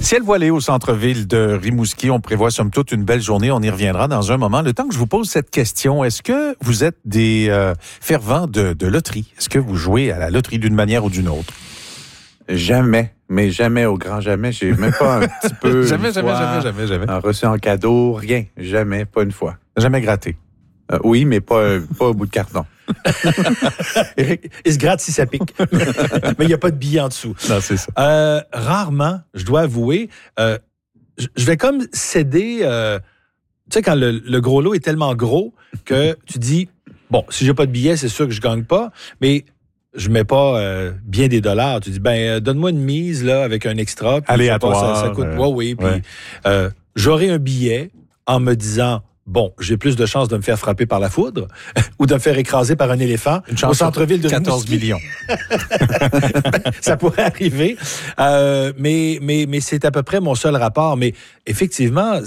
Ciel voilé au centre-ville de Rimouski. On prévoit somme toute une belle journée. On y reviendra dans un moment. Le temps que je vous pose cette question, est-ce que vous êtes des fervents de loterie? Est-ce que vous jouez à la loterie d'une manière ou d'une autre? Jamais, mais jamais au grand jamais. J'ai même pas un petit peu. Jamais. Un reçu en cadeau, rien. Jamais, pas une fois. Jamais gratté. Oui, mais pas au bout de carton. Éric, il se gratte si ça pique. Mais il n'y a pas de billet en dessous. Non, c'est ça. Rarement, je dois avouer, je vais comme céder. Tu sais, quand le gros lot est tellement gros que tu dis, bon, si j'ai pas de billet, c'est sûr que je gagne pas, mais je mets pas bien des dollars. Tu dis, donne-moi une mise là avec un extra. Aléatoire. Ça coûte. Oui. Puis j'aurai un billet en me disant, bon, j'ai plus de chances de me faire frapper par la foudre ou de me faire écraser par un éléphant au centre-ville de 14 Rimouski. millions. Ça pourrait arriver. Mais c'est à peu près mon seul rapport. Mais effectivement,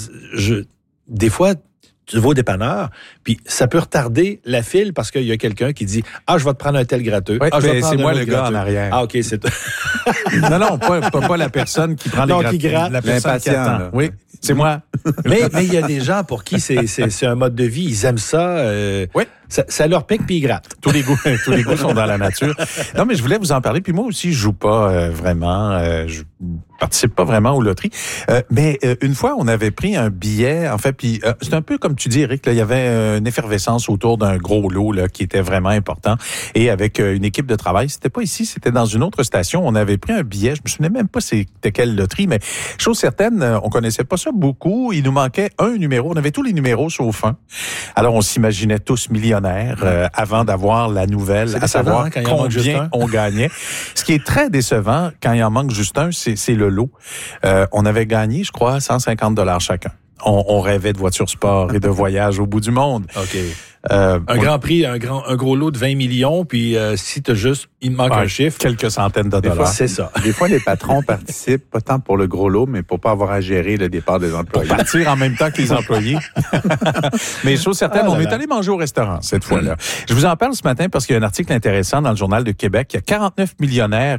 des fois, tu vas au dépanneur, puis ça peut retarder la file parce qu'il y a quelqu'un qui dit « Ah, je vais te prendre un tel gratteux. Ouais, je vais c'est moi le gars gratteux. en arrière. Ah, OK, c'est Non, pas la personne qui prend Non, les qui grattes. gratte. La personne qui L'impatient, attend. là. Oui, c'est moi. Mais il y a des gens pour qui c'est un mode de vie. Ils aiment ça. Oui. Ça leur pique puis ils grattent. Tous les goûts sont dans la nature. Non, mais je voulais vous en parler. Puis moi aussi, je joue pas vraiment. Je participe pas vraiment aux loteries. Mais une fois, on avait pris un billet. En fait, puis c'est un peu comme tu dis, Éric. Là, il y avait une effervescence autour d'un gros lot là qui était vraiment important. Et avec une équipe de travail, c'était pas ici, c'était dans une autre station. On avait pris un billet. Je me souvenais même pas c'était quelle loterie, mais chose certaine, on connaissait pas ça beaucoup. Il nous manquait un numéro. On avait tous les numéros sauf un. Alors, on s'imaginait tous millionnaires. Avant d'avoir la nouvelle, à savoir combien on gagnait. Ce qui est très décevant quand il en manque juste un, c'est le lot. On avait gagné, je crois, 150 $ chacun. On rêvait de voitures sport et de voyages au bout du monde. OK. Un grand prix, un gros lot de 20 millions, puis si t'as juste, il te manque un chiffre. Quelques centaines de dollars. Fois, c'est ça. Des fois, les patrons participent, pas tant pour le gros lot, mais pour pas avoir à gérer le départ des employés. Pour partir en même temps que les employés. Mais chose certaine, on est allé manger au restaurant cette fois-là. Je vous en parle ce matin parce qu'il y a un article intéressant dans le Journal de Québec. Il y a 49 millionnaires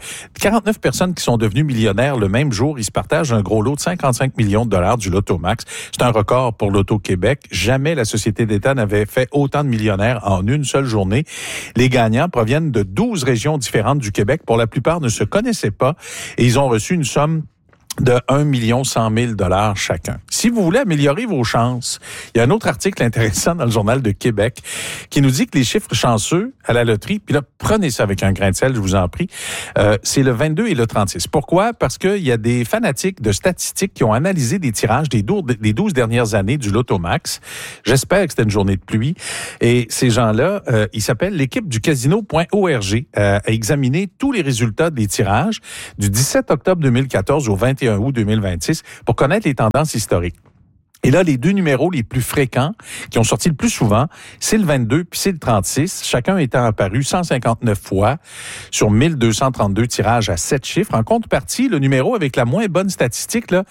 49 personnes qui sont devenues millionnaires le même jour. Ils se partagent un gros lot de 55 millions de dollars du Loto-Max. C'est un record pour l'Auto-Québec. Jamais la Société d'État n'avait fait autant de millionnaires en une seule journée. Les gagnants proviennent de 12 régions différentes du Québec. Pour la plupart, ne se connaissaient pas et ils ont reçu une somme de 1 100 000 $ chacun. Si vous voulez améliorer vos chances, il y a un autre article intéressant dans le Journal de Québec qui nous dit que les chiffres chanceux à la loterie, puis là, prenez ça avec un grain de sel, je vous en prie, c'est le 22 et le 36. Pourquoi? Parce qu'il y a des fanatiques de statistiques qui ont analysé des tirages des 12 dernières années du Loto-Max. J'espère que c'était une journée de pluie. Et ces gens-là, ils s'appellent l'équipe du casino.org, a examiné tous les résultats des tirages du 17 octobre 2014 au 21 août 2026 pour connaître les tendances historiques. Et là, les deux numéros les plus fréquents, qui ont sorti le plus souvent, c'est le 22 puis c'est le 36, chacun étant apparu 159 fois sur 1232 tirages à 7 chiffres. En contrepartie, le numéro avec la moins bonne statistique, là,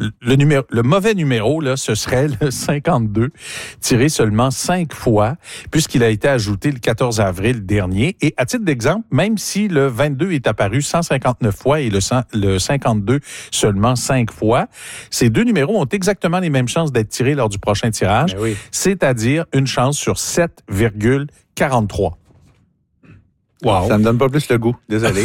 le mauvais numéro, là, ce serait le 52, tiré seulement 5 fois, puisqu'il a été ajouté le 14 avril dernier. Et à titre d'exemple, même si le 22 est apparu 159 fois et le 52 seulement 5 fois, ces deux numéros ont exactement les mêmes chances d'être tirés lors du prochain tirage, Oui. c'est-à-dire une chance sur 7,43. Wow. Ça me donne pas plus le goût. Désolé.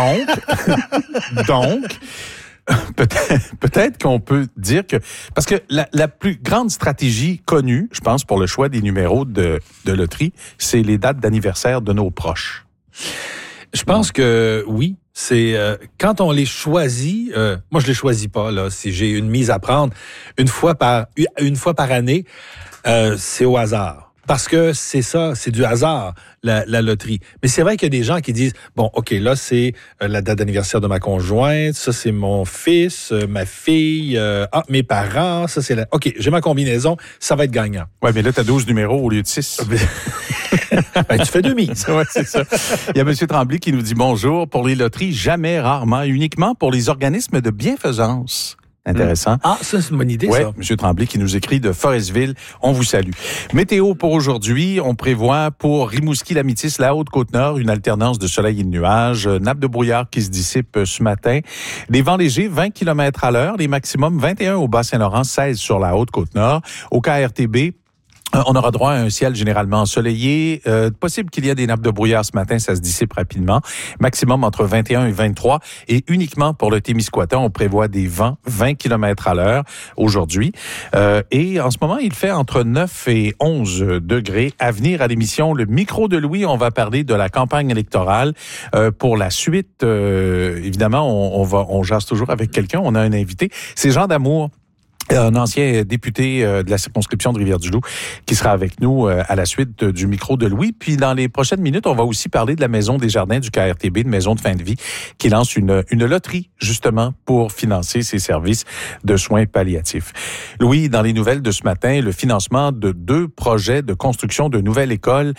Donc, peut-être qu'on peut dire que... Parce que la plus grande stratégie connue, je pense, pour le choix des numéros de loterie, c'est les dates d'anniversaire de nos proches. Je pense que oui. C'est quand on les choisit, moi je les choisis pas là. Si j'ai une mise à prendre une fois par année, c'est au hasard. Parce que c'est ça, c'est du hasard, la loterie. Mais c'est vrai qu'il y a des gens qui disent, bon, OK, là, c'est la date d'anniversaire de ma conjointe, ça, c'est mon fils, ma fille, mes parents, ça, c'est OK, j'ai ma combinaison, ça va être gagnant. Ouais, mais là, t'as 12 numéros au lieu de 6. Tu fais 2 mises. Ouais, c'est ça. Il y a M. Tremblay qui nous dit bonjour. Pour les loteries, jamais, rarement, uniquement pour les organismes de bienfaisance. Intéressant. Ah, ça, c'est une bonne idée, ouais, ça. M. Tremblay qui nous écrit de Forestville. On vous salue. Météo pour aujourd'hui. On prévoit pour Rimouski, la Métis, la Haute-Côte-Nord, une alternance de soleil et de nuages. Nappe de brouillard qui se dissipe ce matin. Les vents légers, 20 km à l'heure. Les maximums, 21 au Bas-Saint-Laurent, 16 sur la Haute-Côte-Nord. Au KRTB, on aura droit à un ciel généralement ensoleillé. Possible qu'il y ait des nappes de brouillard ce matin, ça se dissipe rapidement. Maximum entre 21 et 23. Et uniquement pour le Témiscouata, on prévoit des vents 20 km à l'heure aujourd'hui. Et en ce moment, il fait entre 9 et 11 degrés. À venir à l'émission, le micro de Louis, on va parler de la campagne électorale. Pour la suite, évidemment, on jase toujours avec quelqu'un. On a un invité. C'est Jean Damour. Un ancien député de la circonscription de Rivière-du-Loup qui sera avec nous à la suite du micro de Louis. Puis dans les prochaines minutes, on va aussi parler de la Maison des Jardins du KRTB, une maison de fin de vie qui lance une loterie justement pour financer ses services de soins palliatifs. Louis, dans les nouvelles de ce matin, le financement de 2 projets de construction de nouvelles écoles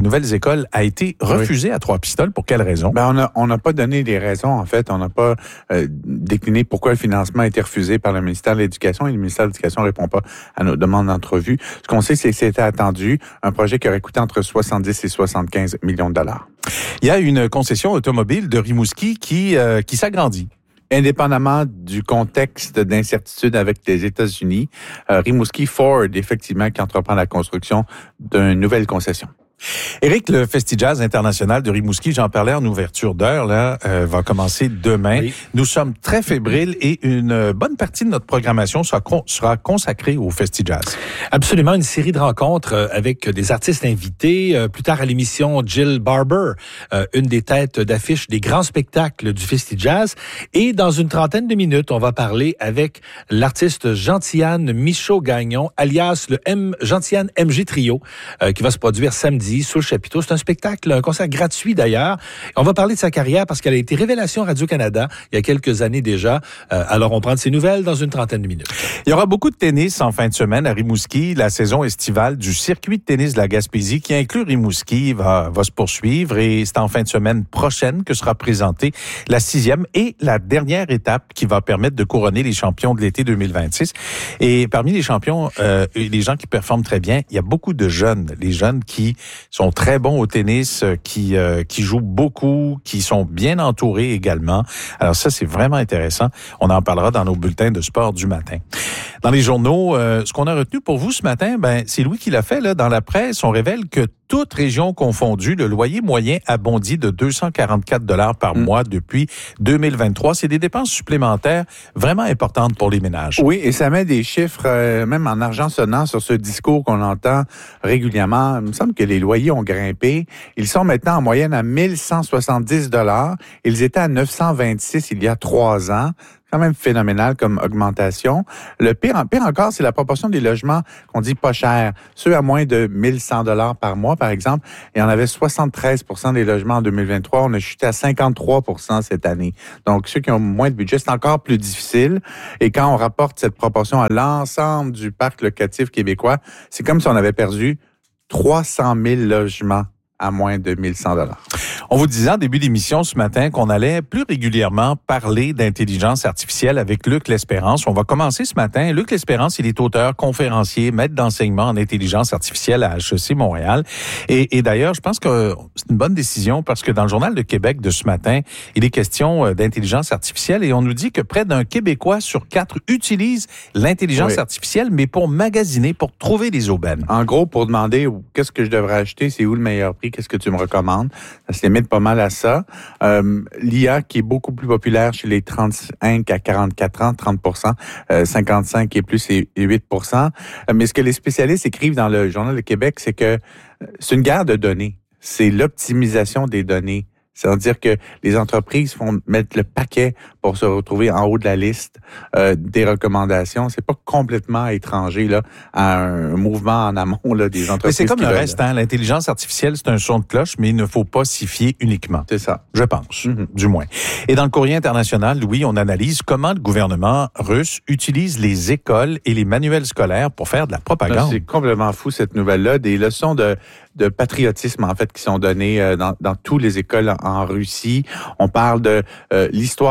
a été refusé à Trois-Pistoles. Pour quelle raison? Ben on n'a pas donné des raisons, en fait. On n'a pas décliné pourquoi le financement a été refusé par le ministère de l'Éducation. Le ministère de l'Éducation ne répond pas à nos demandes d'entrevue. Ce qu'on sait, c'est que c'était attendu un projet qui aurait coûté entre 70 et 75 millions de dollars. Il y a une concession automobile de Rimouski qui s'agrandit. Indépendamment du contexte d'incertitude avec les États-Unis, Rimouski Ford, effectivement, qui entreprend la construction d'une nouvelle concession. Éric, le Festivals international de Rimouski, j'en parlais en ouverture d'heure, va commencer demain. Oui. Nous sommes très fébriles et une bonne partie de notre programmation sera consacrée au Festivals. Absolument, une série de rencontres avec des artistes invités. Plus tard à l'émission, Jill Barber, une des têtes d'affiche des grands spectacles du Festivals. Et dans une trentaine de minutes, on va parler avec l'artiste Gentiane Michaud-Gagnon, alias le Gentiane MG Trio, qui va se produire samedi sous le chapiteau. C'est un spectacle, un concert gratuit d'ailleurs. On va parler de sa carrière parce qu'elle a été révélation Radio-Canada il y a quelques années déjà. Alors, on prend de ses nouvelles dans une trentaine de minutes. Il y aura beaucoup de tennis en fin de semaine à Rimouski. La saison estivale du circuit de tennis de la Gaspésie qui inclut Rimouski va se poursuivre et c'est en fin de semaine prochaine que sera présentée la 6e et la dernière étape qui va permettre de couronner les champions de l'été 2026. Et parmi les champions, les gens qui performent très bien, il y a beaucoup de jeunes. Les jeunes qui sont très bons au tennis, qui jouent beaucoup, qui sont bien entourés également. Alors ça, c'est vraiment intéressant. On en parlera dans nos bulletins de sport du matin. Dans les journaux, ce qu'on a retenu pour vous ce matin, c'est Louis qui l'a fait. Là, dans la presse, on révèle que toutes régions confondues, le loyer moyen a bondi de 244 $ par mois depuis 2023. C'est des dépenses supplémentaires vraiment importantes pour les ménages. Oui, et ça met des chiffres, même en argent sonnant, sur ce discours qu'on entend régulièrement. Il me semble que les loyers ont grimpé. Ils sont maintenant en moyenne à 1170 $. Ils étaient à 926 il y a 3 ans. Quand même phénoménal comme augmentation. Le pire encore, c'est la proportion des logements qu'on dit pas chers. Ceux à moins de 1100 $ par mois, par exemple, il y en avait 73 % des logements en 2023. On a chuté à 53 % cette année. Donc, ceux qui ont moins de budget, c'est encore plus difficile. Et quand on rapporte cette proportion à l'ensemble du parc locatif québécois, c'est comme si on avait perdu 300 000 logements à moins de 1100 $. On vous disait en début d'émission ce matin qu'on allait plus régulièrement parler d'intelligence artificielle avec Luc L'Espérance. On va commencer ce matin. Luc L'Espérance, il est auteur, conférencier, maître d'enseignement en intelligence artificielle à HEC Montréal. Et d'ailleurs, je pense que c'est une bonne décision parce que dans le Journal de Québec de ce matin, il est question d'intelligence artificielle et on nous dit que près d'un Québécois sur 4 utilise l'intelligence artificielle, mais pour magasiner, pour trouver des aubaines. En gros, pour demander qu'est-ce que je devrais acheter, c'est où le meilleur prix, qu'est-ce que tu me recommandes. Ça se limite pas mal à ça. L'IA qui est beaucoup plus populaire chez les 35 à 44 ans, 30%, 55 et plus et 8%. Mais ce que les spécialistes écrivent dans le Journal de Québec, c'est que c'est une guerre de données. C'est l'optimisation des données. C'est-à-dire que les entreprises vont mettre le paquet pour se retrouver en haut de la liste des recommandations. C'est pas complètement étranger là à un mouvement en amont là des entreprises. Mais c'est comme le reste, hein? L'intelligence artificielle, c'est un son de cloche, mais il ne faut pas s'y fier uniquement. C'est ça. Je pense, du moins. Et dans le Courrier international, Louis, on analyse comment le gouvernement russe utilise les écoles et les manuels scolaires pour faire de la propagande. C'est complètement fou cette nouvelle-là. Des leçons de patriotisme, en fait, qui sont données dans toutes les écoles en Russie. On parle de l'histoire de notre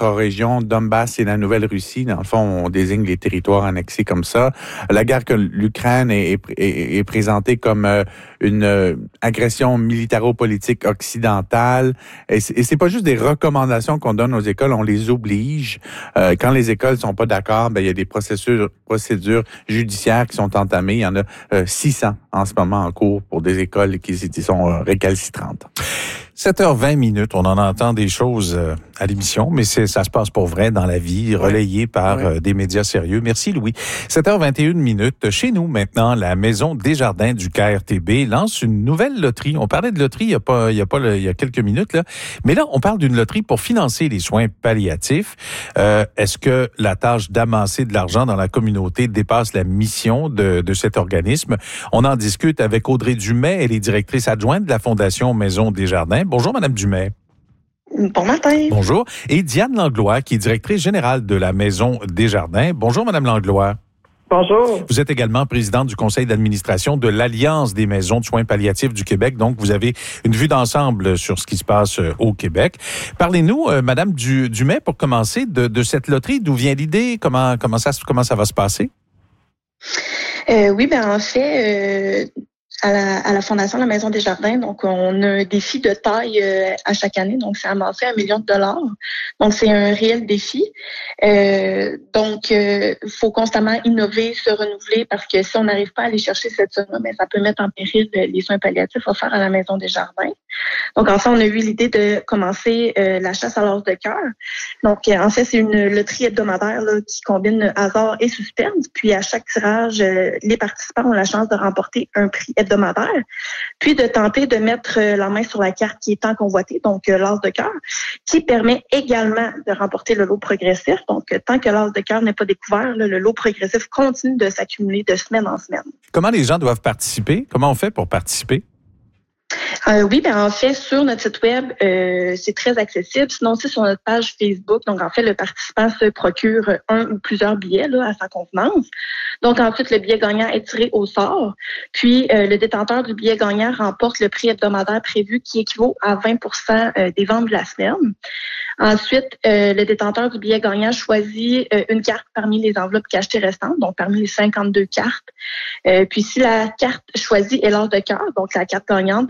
d'autres régions, Donbass et la Nouvelle-Russie. Dans le fond, on désigne les territoires annexés comme ça. La guerre que l'Ukraine est présentée comme une agression militaro-politique occidentale. Et c'est pas juste des recommandations qu'on donne aux écoles, on les oblige. Quand les écoles sont pas d'accord, il y a des procédures judiciaires qui sont entamées. Il y en a 600 en ce moment en cours pour des écoles qui sont récalcitrantes. 7h20, on en entend des choses à l'émission, mais ça se passe pour vrai dans la vie, relayé par des médias sérieux. Merci Louis. 7h21, chez nous maintenant, la Maison Desjardins du KRTB lance une nouvelle loterie. On parlait de loterie il y a quelques minutes, là. Mais là, on parle d'une loterie pour financer les soins palliatifs. Est-ce que la tâche d'amasser de l'argent dans la communauté dépasse la mission de cet organisme? On en discute avec Audrey Dumais, elle est directrice adjointe de la Fondation Maison Desjardins. Bonjour, Madame Dumais. Bon matin. Bonjour. Et Diane Langlois, qui est directrice générale de la Maison Desjardins. Bonjour, Madame Langlois. Bonjour. Vous êtes également présidente du conseil d'administration de l'Alliance des maisons de soins palliatifs du Québec. Donc, vous avez une vue d'ensemble sur ce qui se passe au Québec. Parlez-nous, Madame Dumais, pour commencer, de cette loterie. D'où vient l'idée? Comment ça va se passer? Oui, en fait... À la Fondation de la Maison Desjardins, donc on a un défi de taille à chaque année, donc c'est amasser $1 million. Donc c'est un réel défi. Donc faut constamment innover, se renouveler, parce que si on n'arrive pas à aller chercher cette somme-là, ça peut mettre en péril les soins palliatifs offerts à la Maison Desjardins. Donc en fait, on a eu l'idée de commencer la chasse à l'os de cœur. Donc en fait, c'est une loterie hebdomadaire là, qui combine hasard et suspense. Puis à chaque tirage, les participants ont la chance de remporter un prix hebdomadaire, puis de tenter de mettre la main sur la carte qui est tant convoitée, donc l'as de cœur, qui permet également de remporter le lot progressif. Donc, tant que l'as de cœur n'est pas découvert, le lot progressif continue de s'accumuler de semaine en semaine. Comment les gens doivent participer? Comment on fait pour participer? Oui, en fait, sur notre site web, c'est très accessible. Sinon, aussi sur notre page Facebook. Donc, en fait, le participant se procure un ou plusieurs billets là, à sa convenance. Donc, ensuite, le billet gagnant est tiré au sort. Puis, le détenteur du billet gagnant remporte le prix hebdomadaire prévu qui équivaut à 20% des ventes de la semaine. Ensuite, le détenteur du billet gagnant choisit une carte parmi les enveloppes cachetées restantes, donc parmi les 52 cartes. Puis, si la carte choisie est l'as de cœur, donc la carte gagnante,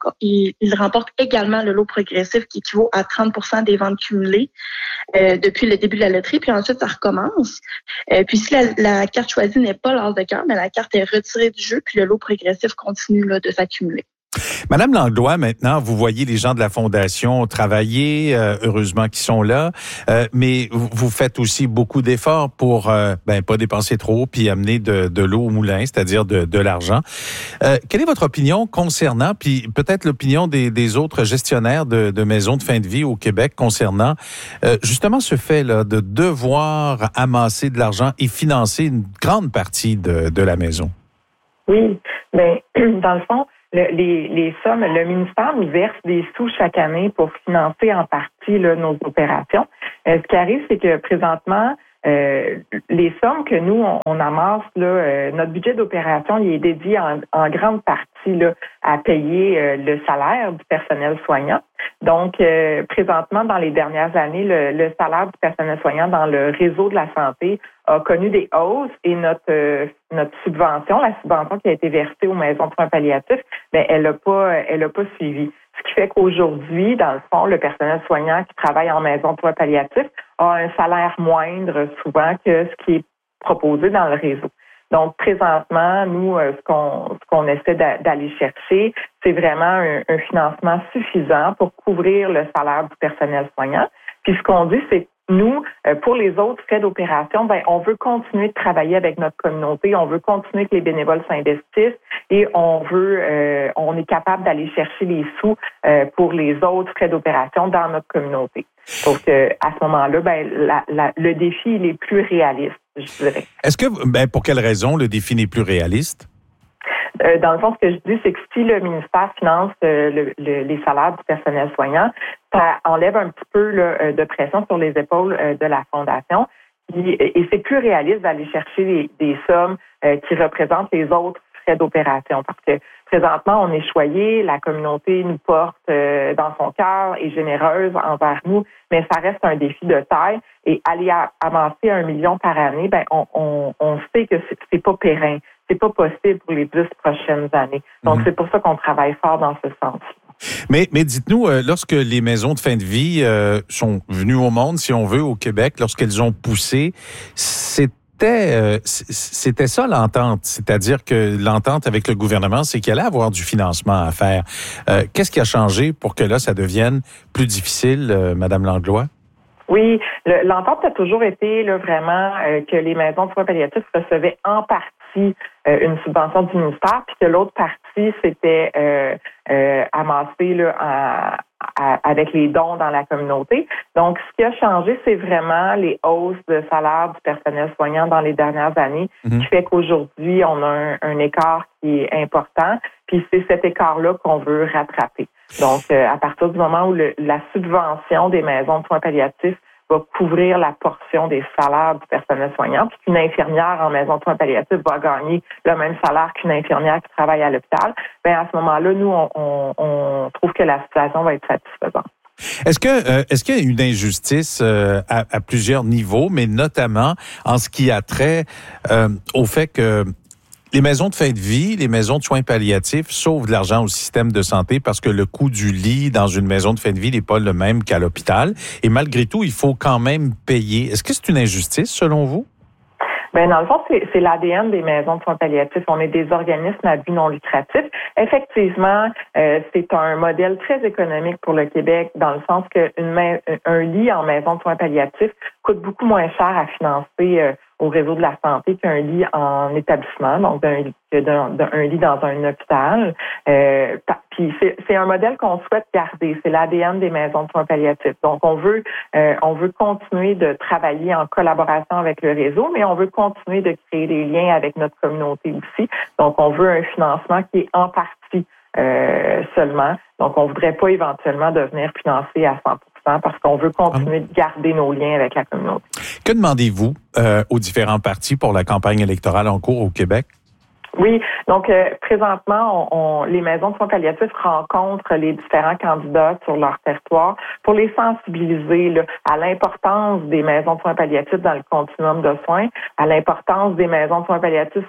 il remporte également le lot progressif qui équivaut à 30% des ventes cumulées depuis le début de la loterie. Puis ensuite, ça recommence. Puis si la carte choisie n'est pas l'as de cœur, la carte est retirée du jeu, puis le lot progressif continue là, de s'accumuler. Madame Langlois, maintenant, vous voyez les gens de la Fondation travailler, heureusement qu'ils sont là, mais vous faites aussi beaucoup d'efforts pour pas dépenser trop puis amener de l'eau au moulin, c'est-à-dire de l'argent. Quelle est votre opinion concernant, puis peut-être l'opinion des autres gestionnaires de maisons de fin de vie au Québec concernant justement ce fait-là de devoir amasser de l'argent et financer une grande partie de la maison? Oui, dans le fond, les sommes, le ministère nous verse des sous chaque année pour financer en partie là, nos opérations. Ce qui arrive, c'est que présentement, les sommes que nous, on amasse, là, notre budget d'opération, il est dédié en grande partie là, à payer le salaire du personnel soignant. Donc, présentement, dans les dernières années, le salaire du personnel soignant dans le réseau de la santé a connu des hausses et notre subvention, la subvention qui a été versée aux maisons de soins palliatifs, elle a pas suivi. Ce qui fait qu'aujourd'hui, dans le fond, le personnel soignant qui travaille en maison de soins palliatifs a un salaire moindre souvent que ce qui est proposé dans le réseau. Donc, présentement, nous, ce qu'on essaie d'aller chercher, c'est vraiment un financement suffisant pour couvrir le salaire du personnel soignant. Puis, ce qu'on dit, c'est nous, pour les autres frais d'opération, on veut continuer de travailler avec notre communauté, on veut continuer que les bénévoles s'investissent et on est capable d'aller chercher les sous pour les autres frais d'opération dans notre communauté. Donc, à ce moment-là, le défi, il est plus réaliste, je dirais. Est-ce que, pour quelle raison le défi n'est plus réaliste? Dans le fond, ce que je dis, c'est que si le ministère finance les salaires du personnel soignant, ça enlève un petit peu là, de pression sur les épaules de la Fondation. Et c'est plus réaliste d'aller chercher des sommes qui représentent les autres frais d'opération parce que présentement, on est choyé, la communauté nous porte dans son cœur, est généreuse envers nous, mais ça reste un défi de taille. Et aller avancer 1 million par année, ben on sait que c'est pas périn, c'est pas possible pour les 10 prochaines années. Donc, c'est pour ça qu'on travaille fort dans ce sens. Mais dites-nous, lorsque les maisons de fin de vie sont venues au monde, si on veut, au Québec, lorsqu'elles ont poussé, c'était ça l'entente, c'est-à-dire que l'entente avec le gouvernement, c'est qu'il allait avoir du financement à faire. Qu'est-ce qui a changé pour que là, ça devienne plus difficile, Madame Langlois? Oui, l'entente a toujours été là, vraiment que les maisons de soins palliatifs recevaient en partie une subvention du ministère, puis que l'autre partie c'était amassée là, avec les dons dans la communauté. Donc, ce qui a changé, c'est vraiment les hausses de salaire du personnel soignant dans les dernières années, qui fait qu'aujourd'hui, on a un écart qui est important, puis c'est cet écart-là qu'on veut rattraper. Donc, à partir du moment où la subvention des maisons de soins palliatifs va couvrir la portion des salaires du personnel soignant, puis qu'une infirmière en maison de soins palliatifs va gagner le même salaire qu'une infirmière qui travaille à l'hôpital, ben à ce moment-là, nous, on trouve que la situation va être satisfaisante. Est-ce qu'il y a une injustice à plusieurs niveaux, mais notamment en ce qui a trait au fait que les maisons de fin de vie, les maisons de soins palliatifs sauvent de l'argent au système de santé parce que le coût du lit dans une maison de fin de vie n'est pas le même qu'à l'hôpital. Et malgré tout, il faut quand même payer. Est-ce que c'est une injustice, selon vous? Ben dans le fond, c'est l'ADN des maisons de soins palliatifs. On est des organismes à but non lucratif. Effectivement, c'est un modèle très économique pour le Québec dans le sens que un lit en maison de soins palliatifs coûte beaucoup moins cher à financer au réseau de la santé qu'un lit en établissement, donc d'un lit dans un hôpital. Puis c'est un modèle qu'on souhaite garder. C'est l'ADN des maisons de soins palliatifs. Donc on veut continuer de travailler en collaboration avec le réseau, mais on veut continuer de créer des liens avec notre communauté aussi. Donc on veut un financement qui est en partie seulement. Donc on voudrait pas éventuellement devenir financé à 100%. Parce qu'on veut continuer de garder nos liens avec la communauté. Que demandez-vous aux différents partis pour la campagne électorale en cours au Québec? Oui, donc présentement, les maisons de soins palliatifs rencontrent les différents candidats sur leur territoire pour les sensibiliser là, à l'importance des maisons de soins palliatifs dans le continuum de soins, à l'importance des maisons de soins palliatifs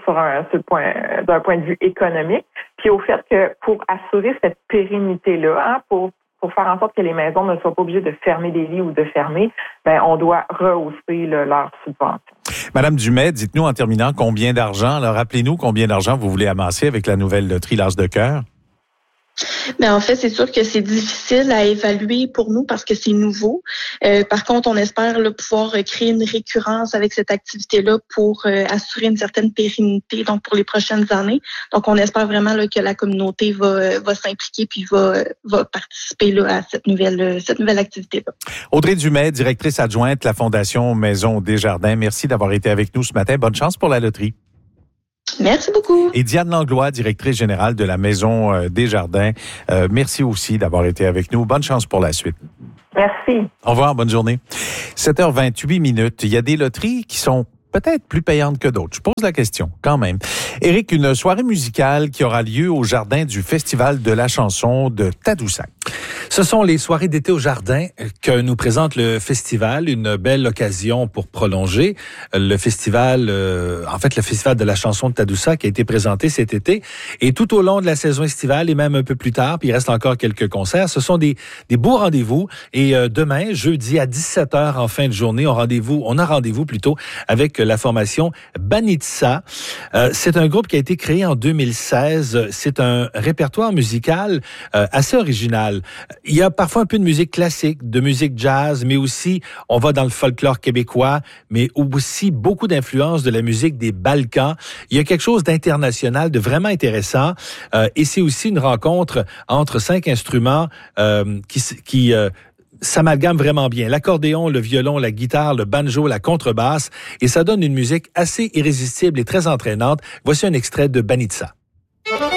d'un point de vue économique, puis au fait que pour assurer cette pérennité-là, pour faire en sorte que les maisons ne soient pas obligées de fermer des lits ou de fermer, ben on doit rehausser leur subvention. Madame Dumais, dites-nous en terminant combien d'argent, alors rappelez-nous combien d'argent vous voulez amasser avec la nouvelle loterie l'As de cœur. Mais en fait, c'est sûr que c'est difficile à évaluer pour nous parce que c'est nouveau. Par contre, on espère là, pouvoir créer une récurrence avec cette activité-là pour assurer une certaine pérennité donc pour les prochaines années. Donc, on espère vraiment là, que la communauté va s'impliquer puis va participer là, à cette nouvelle activité-là. Audrey Dumais, directrice adjointe de la Fondation Maison Desjardins, merci d'avoir été avec nous ce matin. Bonne chance pour la loterie. Merci beaucoup. Et Diane Langlois, directrice générale de la Maison Desjardins, merci aussi d'avoir été avec nous. Bonne chance pour la suite. Merci. Au revoir, bonne journée. 7h28. Il y a des loteries qui sont peut-être plus payantes que d'autres. Je pose la question, quand même. Éric, une soirée musicale qui aura lieu au jardin du Festival de la chanson de Tadoussac. Ce sont les soirées d'été au jardin que nous présente le festival, une belle occasion pour prolonger le festival, le festival de la chanson de Tadoussac qui a été présenté cet été. Et tout au long de la saison estivale et même un peu plus tard, puis il reste encore quelques concerts, ce sont des beaux rendez-vous. Et demain, jeudi à 17h en fin de journée, on a rendez-vous plutôt avec la formation Banitsa. C'est un groupe qui a été créé en 2016. C'est un répertoire musical assez original. Il y a parfois un peu de musique classique, de musique jazz, mais aussi on va dans le folklore québécois, mais aussi beaucoup d'influences de la musique des Balkans. Il y a quelque chose d'international, de vraiment intéressant, et c'est aussi une rencontre entre 5 instruments qui s'amalgament vraiment bien. L'accordéon, le violon, la guitare, le banjo, la contrebasse, et ça donne une musique assez irrésistible et très entraînante. Voici un extrait de Banitsa.